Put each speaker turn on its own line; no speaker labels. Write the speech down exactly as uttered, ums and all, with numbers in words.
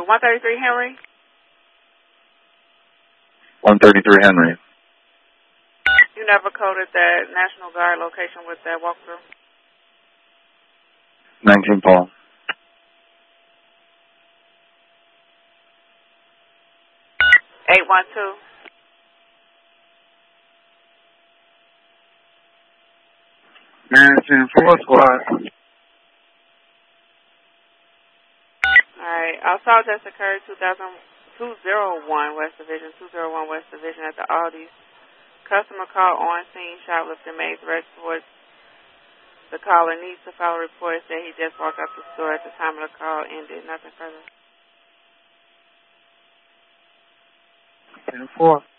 one thirty-three Henry.
one thirty-three Henry.
You never coded that National Guard location with that walkthrough?
nineteen Paul.
eight one two.
nineteen four squad.
Alright, assault just occurred two oh one West Division, two oh one West Division at the Aldi's. Customer call on scene, shoplifting made threats towards the caller. Needs to file a report. Said he just walked out the store at the time of the call ended. Nothing further.
ten four.